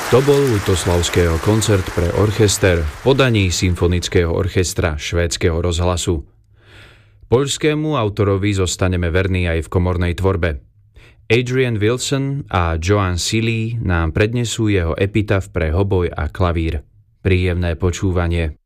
To bol Lutoslavského koncert pre orchester v podaní Symfonického orchestra Švédskeho rozhlasu. Poľskému autorovi zostaneme verní aj v komornej tvorbe. Adrian Wilson a Joan Seeley nám prednesú jeho epitaf pre hoboj a klavír. Príjemné počúvanie.